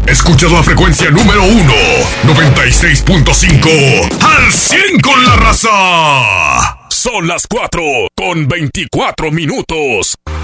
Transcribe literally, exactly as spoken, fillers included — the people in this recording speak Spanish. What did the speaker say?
Escuchas la frecuencia número uno, noventa y seis punto cinco, al cien con la raza. Son las cuatro con veinticuatro minutos.